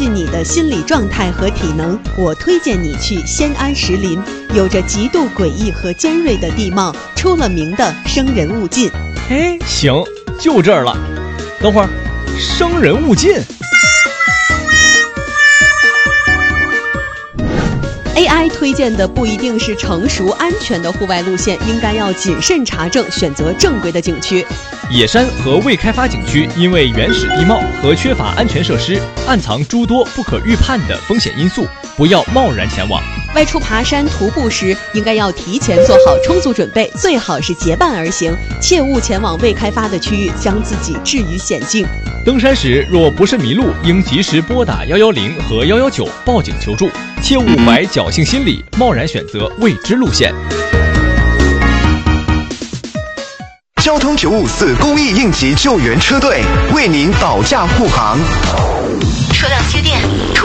据你的心理状态和体能，我推荐你去仙安石林，有着极度诡异和尖锐的地貌，出了名的生人勿近。 哎，行，就这儿了。等会儿，生人勿近。 AI 推荐的不一定是成熟安全的户外路线，应该要谨慎查证，选择正规的景区。 野山和未开发景区因为原始地貌和缺乏安全设施，暗藏诸多不可预判的风险因素，不要贸然前往。 外出爬山徒步时，应该要提前做好充足准备，最好是结伴而行，切勿前往未开发的区域，将自己置于险境。 登山时若不慎迷路，应及时拨打110和119报警求助，切勿怀侥幸心理，贸然选择未知路线。 交通954公益应急救援车队为您保驾护航。 车辆接电。